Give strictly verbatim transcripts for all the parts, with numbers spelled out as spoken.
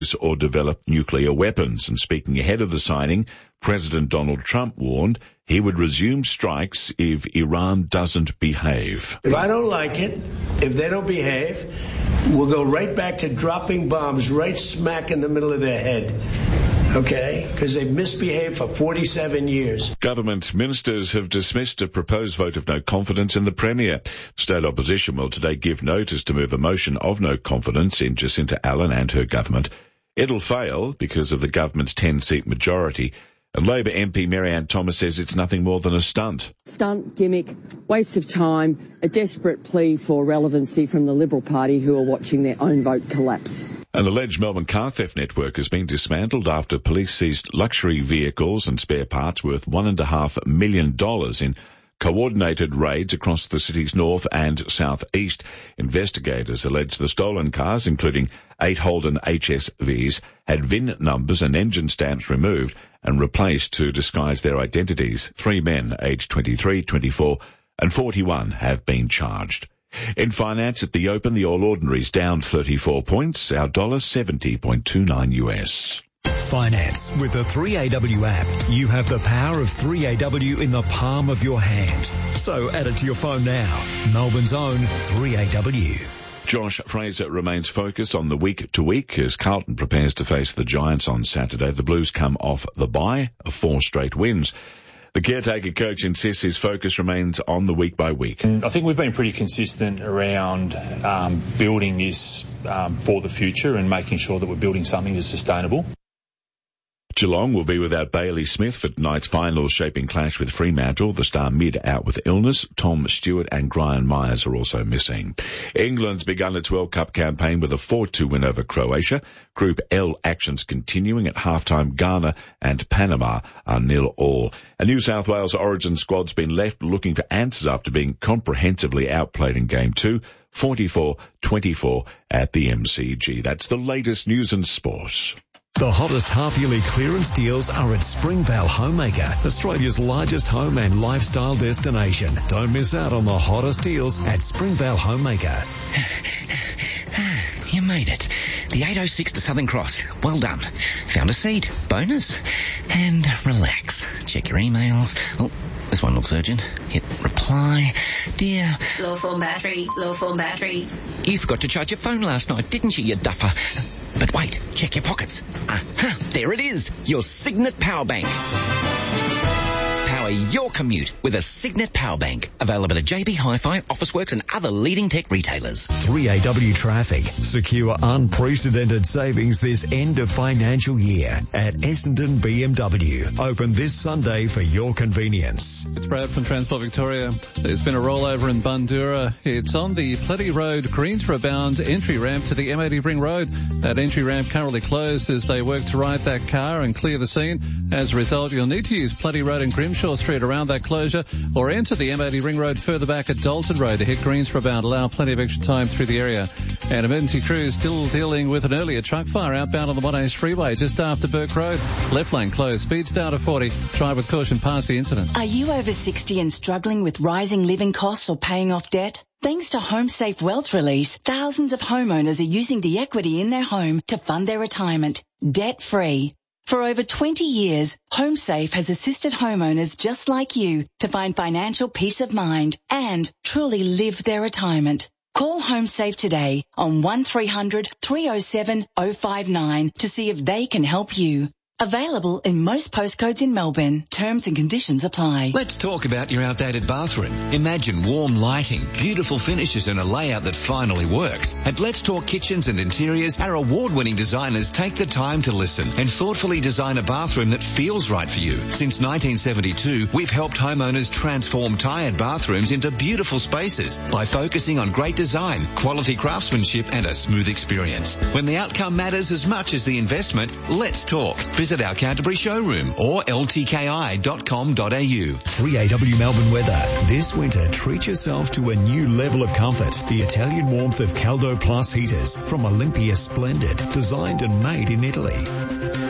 or develop nuclear weapons. And speaking ahead of the signing, President Donald Trump warned he would resume strikes if Iran doesn't behave. If I don't like it, if they don't behave, we'll go right back to dropping bombs right smack in the middle of their head. Okay? Because they've misbehaved for forty-seven years. Government ministers have dismissed a proposed vote of no confidence in the Premier. State opposition will today give notice to move a motion of no confidence in Jacinta Allen and her government. It'll fail because of the government's ten-seat majority. And Labor M P Maryanne Thomas says it's nothing more than a stunt. Stunt, gimmick, waste of time, a desperate plea for relevancy from the Liberal Party who are watching their own vote collapse. An alleged Melbourne car theft network has been dismantled after police seized luxury vehicles and spare parts worth one and a half million dollars in coordinated raids across the city's north and southeast. Investigators allege the stolen cars, including eight Holden H S Vs, had V I N numbers and engine stamps removed and replaced to disguise their identities. Three men, aged twenty-three, twenty-four and forty-one, have been charged. In finance at the Open, the All Ordinaries down thirty-four points, our dollar seventy point two nine U S. Finance with the three A W app. You have the power of three A W in the palm of your hand. So add it to your phone now. Melbourne's own three A W. Josh Fraser remains focused on the week-to-week as Carlton prepares to face the Giants on Saturday. The Blues come off the bye of four straight wins. The caretaker coach insists his focus remains on the week-by-week. I think we've been pretty consistent around um, building this um, for the future and making sure that we're building something that's sustainable. Geelong will be without Bailey Smith for tonight's finals shaping clash with Fremantle. The star mid out with illness. Tom Stewart and Brian Myers are also missing. England's begun its World Cup campaign with a four two win over Croatia. Group L actions continuing at halftime. Ghana and Panama are nil all. A New South Wales Origin squad's been left looking for answers after being comprehensively outplayed in Game two. forty-four twenty-four at the M C G. That's the latest news and sport. The hottest half-yearly clearance deals are at Springvale Homemaker, Australia's largest home and lifestyle destination. Don't miss out on the hottest deals at Springvale Homemaker. You made it. The eight oh six to Southern Cross. Well done. Found a seat. Bonus. And relax. Check your emails. Oh, this one looks urgent. Hit reply. Dear. Low form battery. Low form battery. You forgot to charge your phone last night, didn't you, you duffer? But wait, check your pockets. Aha, there it is. Your Signet Power Bank. Power your commute with a Signet Power Bank. Available at J B Hi-Fi, Officeworks and other leading tech retailers. three A W Traffic. Secure unprecedented savings this end of financial year at Essendon B M W. Open this Sunday for your convenience. It's Brad from Transport Victoria. There's been a rollover in Bundoora. It's on the Plenty Road Greensborough bound entry ramp to the M eighty Ring Road. That entry ramp currently closed as they work to right that car and clear the scene. As a result, you'll need to use Plenty Road and Grimshaw Street around that closure or enter the M eighty Ring Road further back at Dalton Road to hit Greensborough bound. Allow plenty of extra time through the area. And emergency crews still dealing with an earlier truck fire outbound on the one A's freeway just after Burke Road. Left lane closed. Speeds down to forty. Drive with caution past the incident. Are you over sixty and struggling with rising living costs or paying off debt? Thanks to HomeSafe Wealth Release, thousands of homeowners are using the equity in their home to fund their retirement, debt-free. For over twenty years, HomeSafe has assisted homeowners just like you to find financial peace of mind and truly live their retirement. Call HomeSafe today on one three hundred three oh seven oh five nine to see if they can help you. Available in most postcodes in Melbourne. Terms and conditions apply. Let's talk about your outdated bathroom. Imagine warm lighting, beautiful finishes and a layout that finally works. At Let's Talk Kitchens and Interiors, our award-winning designers take the time to listen and thoughtfully design a bathroom that feels right for you. Since nineteen seventy-two, we've helped homeowners transform tired bathrooms into beautiful spaces by focusing on great design, quality craftsmanship and a smooth experience. When the outcome matters as much as the investment, let's talk. Visit our Canterbury showroom or l t k i dot com dot a u. three A W Melbourne weather. This winter, treat yourself to a new level of comfort. The Italian warmth of Caldo Plus heaters from Olympia Splendid, designed and made in Italy.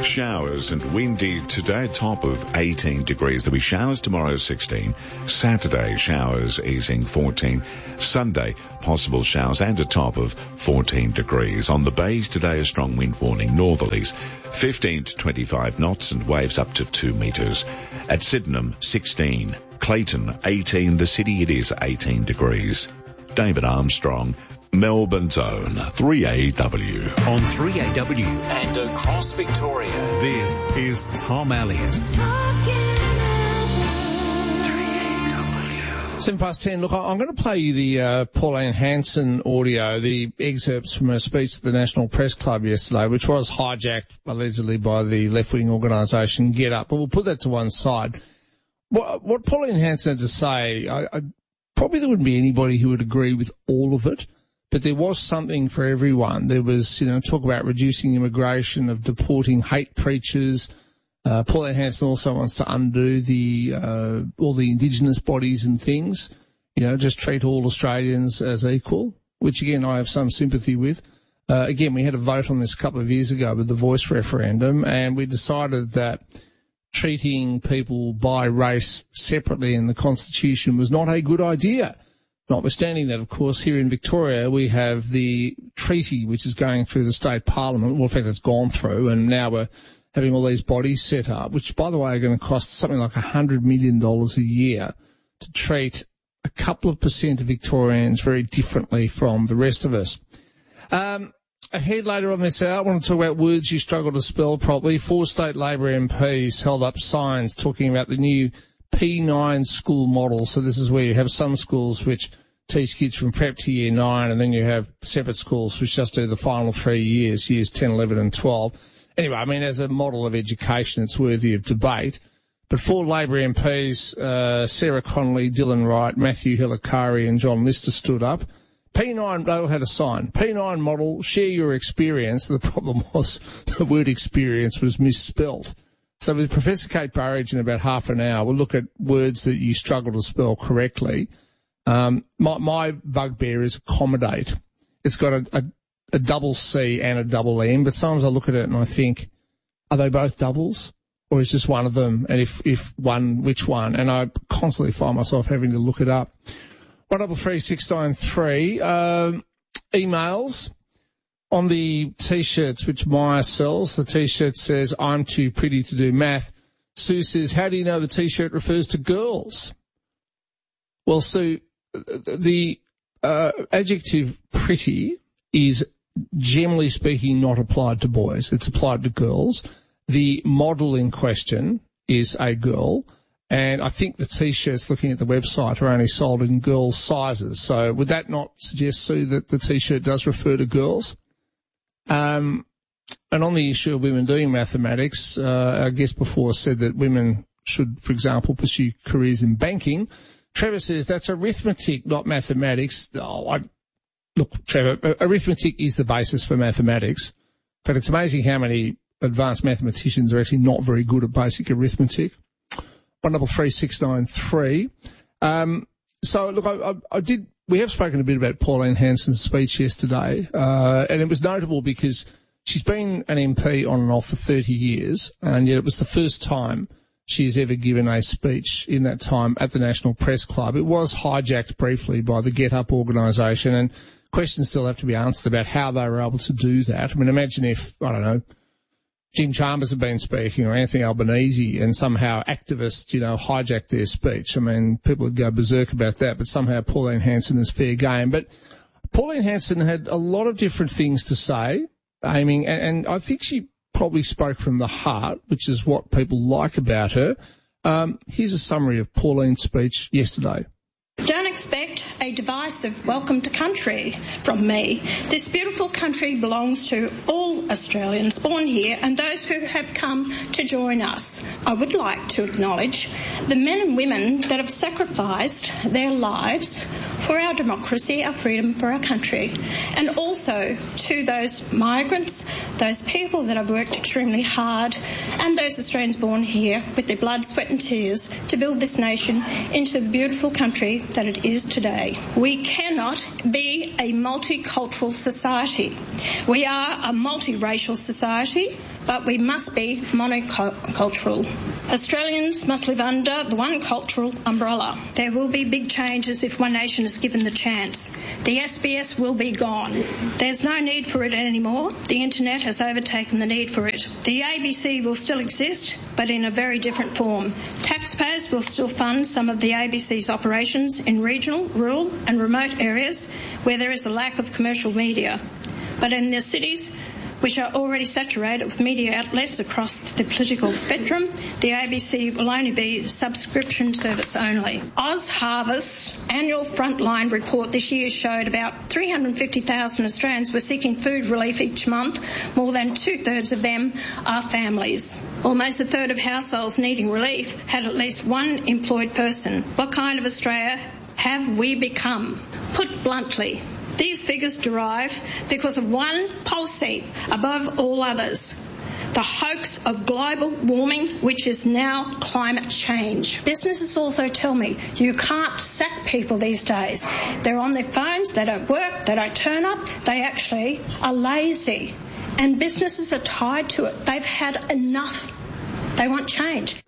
Showers and windy today, top of eighteen degrees. There'll be showers tomorrow, sixteen. Saturday, showers easing, fourteen. Sunday, possible showers and a top of fourteen degrees. On the bays today, a strong wind warning, northerlies, fifteen to twenty-five knots and waves up to two metres. At Sydenham, sixteen. Clayton, eighteen. The city, it is eighteen degrees. David Armstrong, Melbourne's own three A W. On three A W and across Victoria, this is Tom Elliott. Seven past ten. Look, I'm going to play you the uh, Pauline Hanson audio, the excerpts from her speech at the National Press Club yesterday, which was hijacked allegedly by the left-wing organisation Get Up. But we'll put that to one side. What, what Pauline Hanson had to say, I, I, probably there wouldn't be anybody who would agree with all of it. But there was something for everyone. There was, you know, talk about reducing immigration, of deporting hate preachers. Uh, Pauline Hanson also wants to undo the, uh, all the Indigenous bodies and things. You know, just treat all Australians as equal, which again, I have some sympathy with. Uh, again, we had a vote on this a couple of years ago with the Voice referendum, and we decided that treating people by race separately in the Constitution was not a good idea. Notwithstanding that, of course, here in Victoria, we have the treaty which is going through the state parliament. Well, in fact, it's gone through, and now we're having all these bodies set up, which, by the way, are going to cost something like one hundred million dollars a year to treat a couple of percent of Victorians very differently from the rest of us. Um, ahead later on this hour, I want to talk about words you struggle to spell properly. Four state Labor M Ps held up signs talking about the new P nine school model. So this is where you have some schools which teach kids from prep to year nine, and then you have separate schools which just do the final three years, years ten, eleven and twelve. Anyway, I mean, as a model of education, it's worthy of debate. But four Labor M Ps, uh, Sarah Connolly, Dylan Wright, Matthew Hilakari and John Lister stood up. P nine, they all had a sign. P nine model, share your experience. The problem was the word experience was misspelt. So with Professor Kate Burridge in about half an hour, we'll look at words that you struggle to spell correctly. Um, my, my bugbear is accommodate. It's got a, a, a double C and a double M, but sometimes I look at it and I think, are they both doubles? Or is just one of them? And if, if one, which one? And I constantly find myself having to look it up. one double three six nine three, um, emails. On the T-shirts which Maya sells, the T-shirt says, I'm too pretty to do math. Sue says, how do you know the T-shirt refers to girls? Well, Sue, the uh, adjective pretty is generally speaking not applied to boys. It's applied to girls. The model in question is a girl. And I think the T-shirts, looking at the website, are only sold in girls' sizes. So would that not suggest, Sue, that the T-shirt does refer to girls? Um, and on the issue of women doing mathematics, uh, our guest before said that women should, for example, pursue careers in banking. Trevor says that's arithmetic, not mathematics. Oh, I, look, Trevor, arithmetic is the basis for mathematics. But it's amazing how many advanced mathematicians are actually not very good at basic arithmetic. one double three six nine three. Um, so, look, I, I, I did... We have spoken a bit about Pauline Hanson's speech yesterday, uh, and it was notable because she's been an M P on and off for thirty years, and yet it was the first time she's ever given a speech in that time at the National Press Club. It was hijacked briefly by the Get Up organisation, and questions still have to be answered about how they were able to do that. I mean, imagine if, I don't know, Jim Chambers had been speaking, or Anthony Albanese, and somehow activists, you know, hijacked their speech. I mean, people would go berserk about that, but somehow Pauline Hanson is fair game. But Pauline Hanson had a lot of different things to say, aiming, and, and I think she probably spoke from the heart, which is what people like about her. Um, here's a summary of Pauline's speech yesterday. Don't expect a divisive welcome to country from me. This beautiful country belongs to all Australians born here and those who have come to join us. I would like to acknowledge the men and women that have sacrificed their lives for our democracy, our freedom, for our country, and also to those migrants, those people that have worked extremely hard, and those Australians born here with their blood, sweat and tears to build this nation into the beautiful country that it is today. We cannot be a multicultural society. We are a multiracial society, but we must be monocultural. Australians must live under the one cultural umbrella. There will be big changes if One Nation is given the chance. The S B S will be gone. There's no need for it anymore. The internet has overtaken the need for it. The A B C will still exist, but in a very different form. Taxpayers will still fund some of the A B C's operations in regional, rural and remote areas where there is a lack of commercial media. But in the cities, which are already saturated with media outlets across the political spectrum, the A B C will only be subscription service only. OzHarvest's annual Frontline report this year showed about three hundred fifty thousand Australians were seeking food relief each month. More than two-thirds of them are families. Almost a third of households needing relief had at least one employed person. What kind of Australia have we become? Put bluntly, these figures derive because of one policy above all others, the hoax of global warming, which is now climate change. Businesses also tell me you can't sack people these days. They're on their phones, they don't work, they don't turn up, they actually are lazy. And businesses are tied to it. They've had enough. They want change.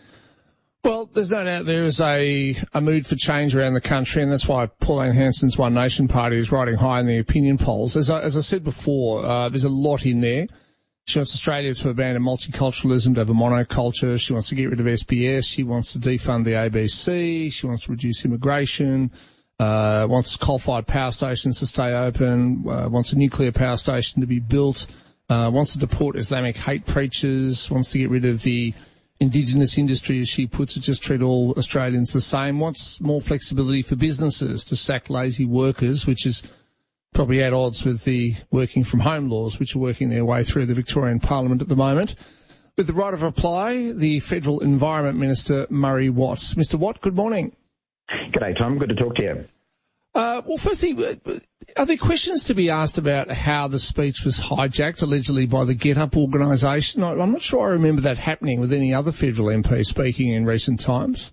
Well, there's no doubt there is a, a mood for change around the country, and that's why Pauline Hanson's One Nation Party is riding high in the opinion polls. As I, as I said before, uh, there's a lot in there. She wants Australia to abandon multiculturalism, to have a monoculture. She wants to get rid of S B S. She wants to defund the A B C. She wants to reduce immigration. Uh, wants coal-fired power stations to stay open. Uh, wants a nuclear power station to be built. Uh, wants to deport Islamic hate preachers. Wants to get rid of the Indigenous industry, as she puts it, just treat all Australians the same. Wants more flexibility for businesses to sack lazy workers, which is probably at odds with the working from home laws, which are working their way through the Victorian Parliament at the moment. With the right of reply, the Federal Environment Minister, Murray Watt. Mister Watt, good morning. G'day, Tom. Good to talk to you. Uh, well, firstly, are there questions to be asked about how the speech was hijacked, allegedly by the Get Up organisation? I'm not sure I remember that happening with any other federal M P speaking in recent times.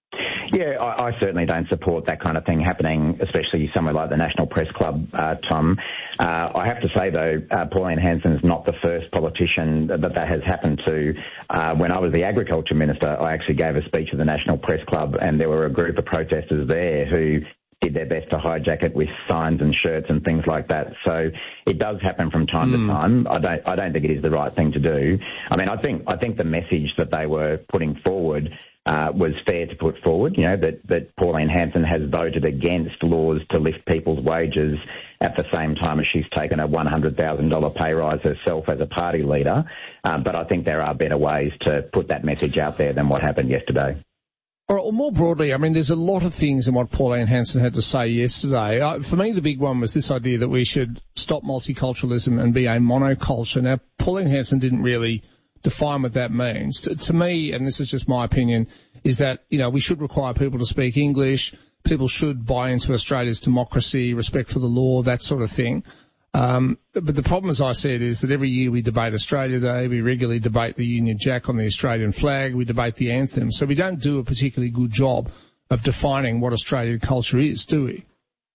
Yeah, I, I certainly don't support that kind of thing happening, especially somewhere like the National Press Club, uh, Tom. Uh, I have to say, though, uh, Pauline Hanson's not the first politician that that has happened to. Uh, when I was the Agriculture Minister, I actually gave a speech at the National Press Club, and there were a group of protesters there who did their best to hijack it with signs and shirts and things like that. So it does happen from time mm. to time. I don't, I don't think it is the right thing to do. I mean, I think, I think the message that they were putting forward uh, was fair to put forward. You know, that, that Pauline Hanson has voted against laws to lift people's wages at the same time as she's taken a one hundred thousand dollars pay rise herself as a party leader. Um, but I think there are better ways to put that message out there than what happened yesterday. All right, well, more broadly, I mean, there's a lot of things in what Pauline Hanson had to say yesterday. Uh, for me, the big one was this idea that we should stop multiculturalism and be a monoculture. Now, Pauline Hanson didn't really define what that means. To, to me, and this is just my opinion, is that, you know, we should require people to speak English. People should buy into Australia's democracy, respect for the law, that sort of thing. Um, but the problem, as I said, is that every year we debate Australia Day, we regularly debate the Union Jack on the Australian flag, we debate the anthem. So we don't do a particularly good job of defining what Australian culture is, do we?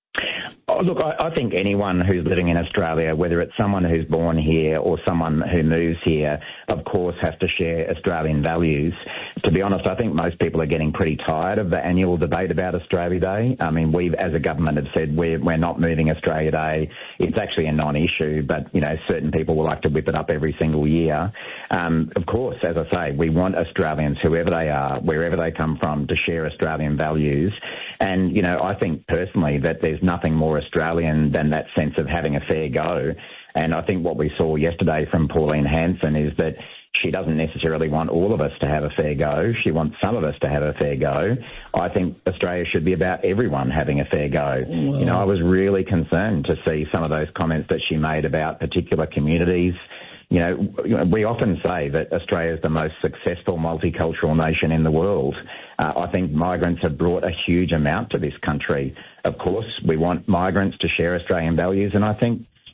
Oh, look, I, I think anyone who's living in Australia, whether it's someone who's born here or someone who moves here, of course has to share Australian values. To be honest, I think most people are getting pretty tired of the annual debate about Australia Day. I mean, we've, as a government, have said we're, we're not moving Australia Day. It's actually a non-issue, but, you know, certain people will like to whip it up every single year. Um, of course, as I say, we want Australians, whoever they are, wherever they come from, to share Australian values. And, you know, I think personally that there's nothing more Australian than that sense of having a fair go. And I think what we saw yesterday from Pauline Hanson is that she doesn't necessarily want all of us to have a fair go. She wants some of us to have a fair go. I think Australia should be about everyone having a fair go. Wow. You know, I was really concerned to see some of those comments that she made about particular communities. You know, we often say that Australia is the most successful multicultural nation in the world. Uh, I think migrants have brought a huge amount to this country. Of course, we want migrants to share Australian values, and I think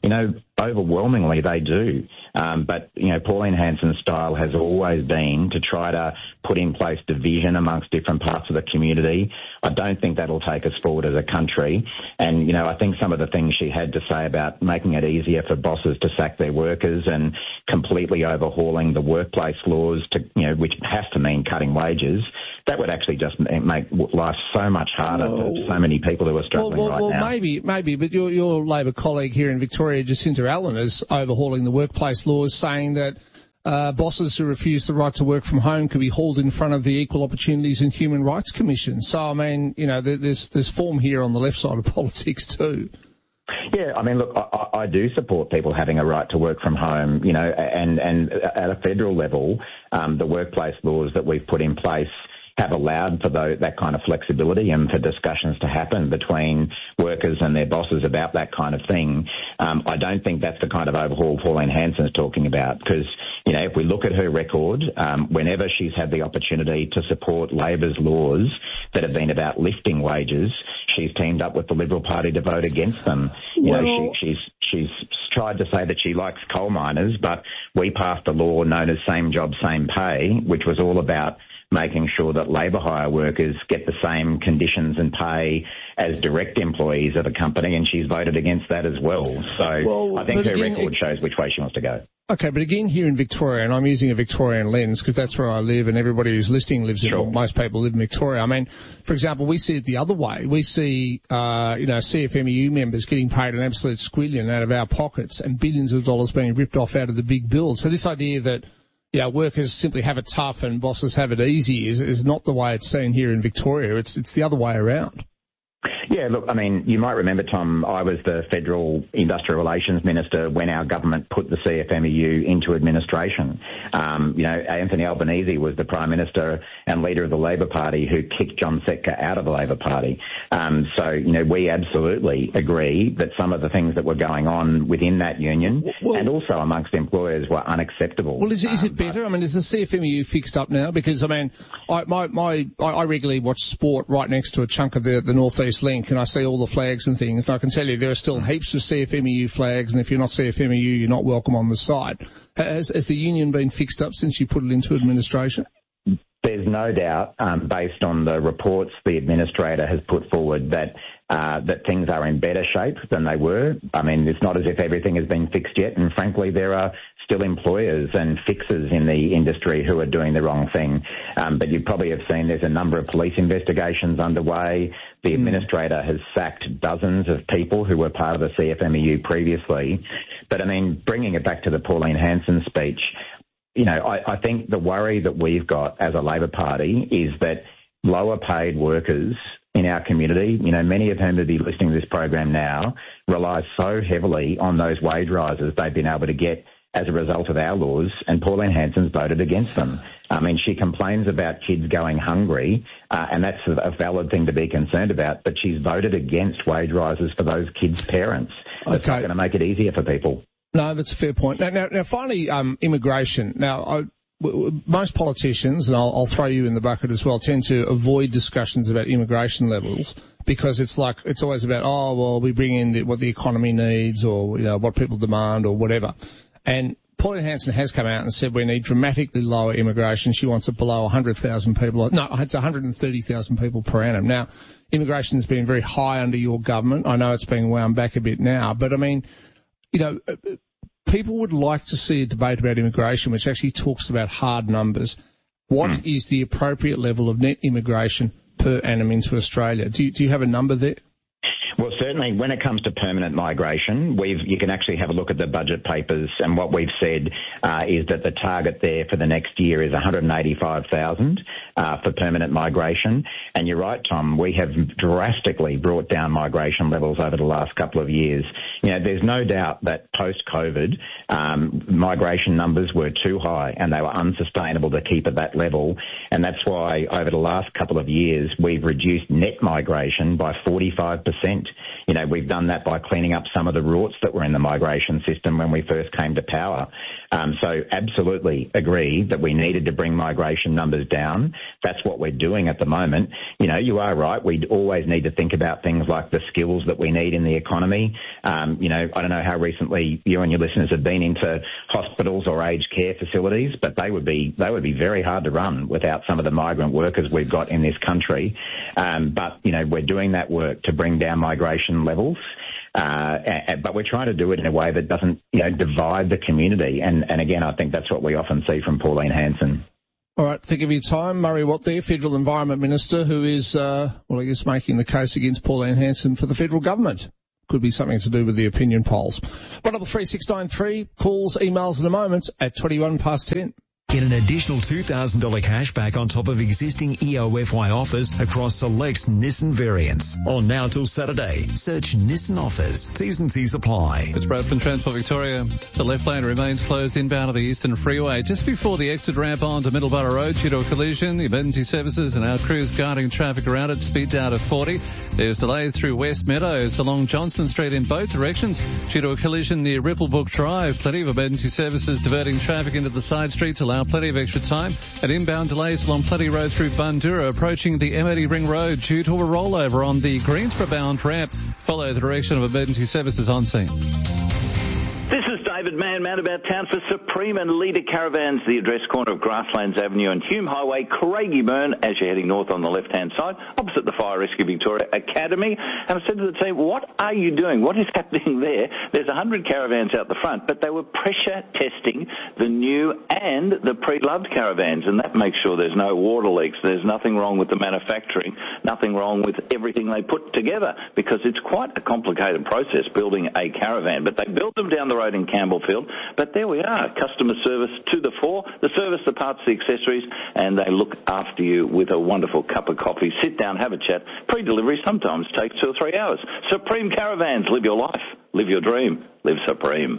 You know, overwhelmingly they do. Um, but, you know, Pauline Hanson's style has always been to try to put in place division amongst different parts of the community. I don't think that'll take us forward as a country. And, you know, I think some of the things she had to say about making it easier for bosses to sack their workers and completely overhauling the workplace laws, to, you know, which has to mean cutting wages, that would actually just make life so much harder well, for so many people who are struggling well, well, right well, now. Well, maybe, maybe, but your, your Labor colleague here in Victoria, Jacinta Allen, is overhauling the workplace laws, saying that uh, bosses who refuse the right to work from home can be hauled in front of the Equal Opportunities and Human Rights Commission. So, I mean, you know, there's, there's form here on the left side of politics too. Yeah, I mean, look, I, I do support people having a right to work from home, you know, and, and at a federal level, um, the workplace laws that we've put in place have allowed for the, that kind of flexibility and for discussions to happen between workers and their bosses about that kind of thing. Um, I don't think that's the kind of overhaul Pauline Hanson's talking about, because, you know, if we look at her record, um, whenever she's had the opportunity to support Labor's laws that have been about lifting wages, she's teamed up with the Liberal Party to vote against them. You well, know, she, she's she's tried to say that she likes coal miners, but we passed a law known as Same Job, Same Pay, which was all about making sure that labour hire workers get the same conditions and pay as direct employees of a company, and she's voted against that as well. So well, I think her again, record shows which way she wants to go. Okay, but again, here in Victoria, and I'm using a Victorian lens because that's where I live, and everybody who's listening lives sure. in, well, most people live in Victoria. I mean, for example, we see it the other way. We see, uh, you know, C F M E U members getting paid an absolute squillion out of our pockets and billions of dollars being ripped off out of the big bills. So this idea that, yeah, workers simply have it tough and bosses have it easy is, is not the way it's seen here in Victoria. It's it's the other way around. Yeah, look, I mean, you might remember, Tom, I was the Federal Industrial Relations Minister when our government put the C F M E U into administration. Um, you know, Anthony Albanese was the Prime Minister and leader of the Labor Party who kicked John Setka out of the Labor Party. Um, so, you know, we absolutely agree that some of the things that were going on within that union well, and also amongst employers were unacceptable. Well, is it, is it better? I mean, is the C F M E U fixed up now? Because, I mean, I, my, my, I regularly watch sport right next to a chunk of the, the North East Link, and I see all the flags and things. And I can tell you there are still heaps of C F M E U flags, and if you're not C F M E U, you're not welcome on the site. Has, has the union been fixed up since you put it into administration? There's no doubt, um, based on the reports the administrator has put forward, that uh, that things are in better shape than they were. I mean, it's not as if everything has been fixed yet, and frankly, there are still employers and fixers in the industry who are doing the wrong thing. Um, but you probably have seen there's a number of police investigations underway. The mm. administrator has sacked dozens of people who were part of the C F M E U previously. But, I mean, bringing it back to the Pauline Hanson speech, you know, I, I think the worry that we've got as a Labor Party is that lower paid workers in our community, you know, many of whom would be listening to this program now, rely so heavily on those wage rises they've been able to get as a result of our laws, and Pauline Hanson's voted against them. I mean, she complains about kids going hungry, uh, and that's a valid thing to be concerned about, but she's voted against wage rises for those kids' parents. That's okay. not going to make it easier for people. No, that's a fair point. Now, now, now finally, um, immigration. Now, I, w- w- most politicians, and I'll, I'll throw you in the bucket as well, tend to avoid discussions about immigration levels because it's like, it's always about, oh, well, we bring in the, what the economy needs or, you know, what people demand or whatever. And Pauline Hanson has come out and said we need dramatically lower immigration. She wants it below one hundred thousand people. No, it's one hundred thirty thousand people per annum. Now, immigration has been very high under your government. I know it's being wound back a bit now, but I mean, you know, people would like to see a debate about immigration which actually talks about hard numbers. What mm. is the appropriate level of net immigration per annum into Australia? Do you, do you have a number there? Well, certainly when it comes to permanent migration, we've, you can actually have a look at the budget papers, and what we've said uh, is that the target there for the next year is one hundred eighty-five thousand uh, for permanent migration. And you're right, Tom, we have drastically brought down migration levels over the last couple of years. You know, there's no doubt that post-COVID, um, migration numbers were too high and they were unsustainable to keep at that level. And that's why over the last couple of years, we've reduced net migration by forty-five percent. You know, we've done that by cleaning up some of the rorts that were in the migration system when we first came to power. Um, so absolutely agree that we needed to bring migration numbers down. That's what we're doing at the moment. You know, you are right. We always need to think about things like the skills that we need in the economy. Um, you know, I don't know how recently you and your listeners have been into hospitals or aged care facilities, but they would be they would be very hard to run without some of the migrant workers we've got in this country. Um, but, you know, we're doing that work to bring down migration levels. Uh, but we're trying to do it in a way that doesn't, you know, divide the community. And, and again, I think that's what we often see from Pauline Hanson. All right, think of your time. Murray Watt there, Federal Environment Minister, who is, uh, well, I guess making the case against Pauline Hanson for the federal government. Could be something to do with the opinion polls. one double three six nine three, calls, emails in a moment at twenty-one past ten. Get an additional two thousand dollars cash back on top of existing E O F Y offers across select Nissan variants. On now till Saturday. Search Nissan offers. T's and C's apply. It's Brad from Transport Victoria. The left lane remains closed inbound of the Eastern Freeway just before the exit ramp onto Middleborough Road due to a collision. The emergency services and our crews guarding traffic around it. Speed down to forty. There's delays through West Meadows along Johnston Street in both directions due to a collision near Ripplebrook Drive. Plenty of emergency services diverting traffic into the side streets. Allow plenty of extra time. And inbound delays along Plenty Road through Bundoora approaching the M eighty Ring Road due to a rollover on the Greensborough bound ramp. Follow the direction of emergency services on scene. This is David Mann, man about town for Supreme and Leader Caravans, the address corner of Grasslands Avenue and Hume Highway, Craigieburn, as you're heading north on the left-hand side, opposite the Fire Rescue Victoria Academy. And I said to the team, what are you doing? What is happening there? There's one hundred caravans out the front, but they were pressure testing the new and the pre-loved caravans, and that makes sure there's no water leaks. There's nothing wrong with the manufacturing, nothing wrong with everything they put together, because it's quite a complicated process building a caravan. But they built them down the road in Campbellfield, but there we are, customer service to the fore, the service, the parts, the accessories, and they look after you with a wonderful cup of coffee. Sit down, have a chat. Pre-delivery sometimes takes two or three hours. Supreme Caravans, live your life, live your dream, live Supreme.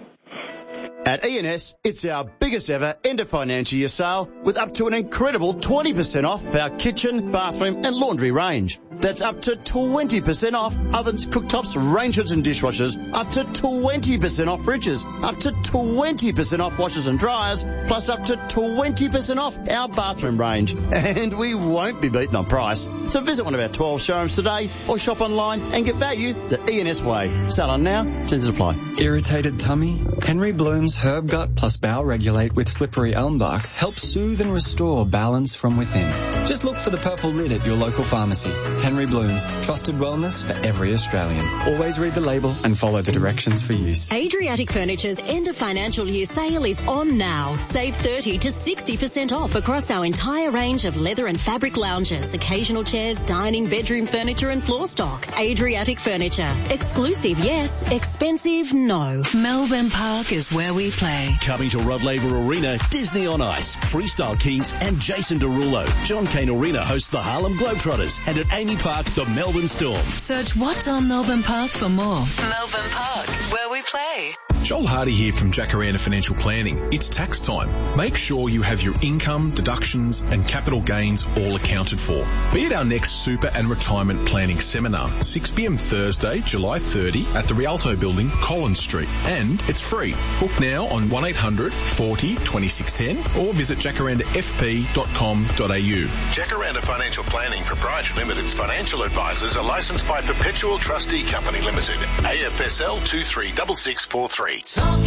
At E and S, it's our biggest ever end of financial year sale with up to an incredible twenty percent off our kitchen, bathroom and laundry range. That's up to twenty percent off ovens, cooktops, range hoods and dishwashers, up to twenty percent off fridges, up to twenty percent off washers and dryers, plus up to twenty percent off our bathroom range. And we won't be beaten on price. So visit one of our twelve showrooms today or shop online and get value the E and S way. Sale on now, terms apply. Irritated tummy? Henry Bloom's Herb Gut plus Bowel Regulate with slippery elm bark helps soothe and restore balance from within. Just look for the purple lid at your local pharmacy. Henry Bloom's, trusted wellness for every Australian. Always read the label and follow the directions for use. Adriatic Furniture's end of financial year sale is on now. Save thirty to sixty percent off across our entire range of leather and fabric lounges, occasional chairs, dining, bedroom furniture and floor stock. Adriatic Furniture. Exclusive, yes. Expensive, no. Melbourne Park is where we play. Coming to Rod Laver Arena, Disney on Ice, Freestyle Kings and Jason Derulo. John Cain Arena hosts the Harlem Globetrotters, and at Amy Park, the Melbourne Storm. Search What's on Melbourne Park for more. Melbourne Park, where we play. Joel Hardy here from Jacaranda Financial Planning. It's tax time. Make sure you have your income, deductions and capital gains all accounted for. Be at our next super and retirement planning seminar, six p.m. Thursday, July thirtieth at the Rialto Building, Collins Street. And it's free. Book now on one eight hundred forty twenty-six ten or visit jacaranda f p dot com dot a u. Jacaranda Financial Planning Proprietary Limited's financial advisors are licensed by Perpetual Trustee Company Limited, A F S L two three six six four three.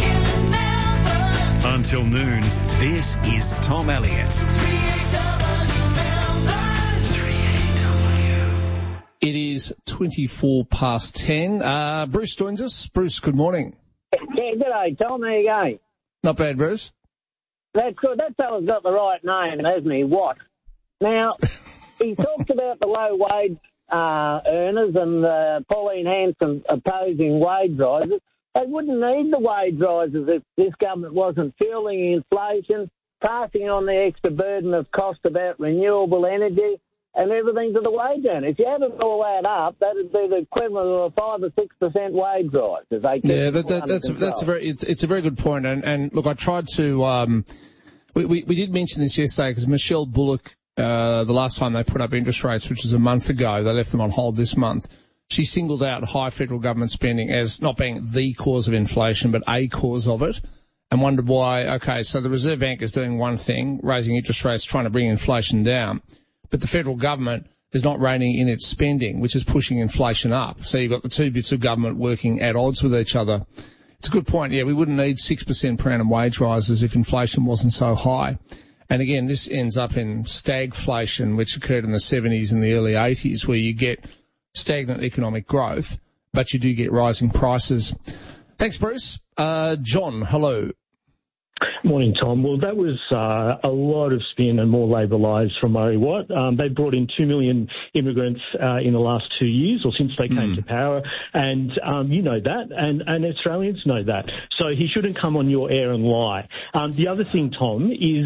Until noon, this is Tom Elliott. It is twenty-four past ten. Uh, Bruce joins us. Bruce, good morning. Yeah, g'day, Tom. How you going? Not bad, Bruce. That's good. That fella's got the right name, hasn't he? Watt. Now, he talked about the low wage uh, earners and uh, Pauline Hanson opposing wage rises. They wouldn't need the wage rises if this government wasn't fueling inflation, passing on the extra burden of cost about renewable energy and everything to the wage earner. If you added all that up, that would be the equivalent of a five or six percent wage rise. If they yeah, that, that, that's a, that's a very it's, it's a very good point. And, and look, I tried to um, we, we we did mention this yesterday because Michelle Bullock, uh, the last time they put up interest rates, which was a month ago, they left them on hold this month. She singled out high federal government spending as not being the cause of inflation, but a cause of it. and wondered why, okay, so the Reserve Bank is doing one thing, raising interest rates, trying to bring inflation down, but the federal government is not reining in its spending, which is pushing inflation up. So you've got the two bits of government working at odds with each other. It's a good point. Yeah, we wouldn't need six percent per annum wage rises if inflation wasn't so high. And again, this ends up in stagflation, which occurred in the seventies and the early eighties, where you get stagnant economic growth, but you do get rising prices. Thanks, Bruce. Uh, John, hello. Morning, Tom. Well, that was uh, a lot of spin and more Labor lies from Murray Watt. Um, they brought in two million immigrants uh, in the last two years, or since they came mm. to power, and um, you know that, and, and Australians know that. So he shouldn't come on your air and lie. Um, the other thing, Tom, is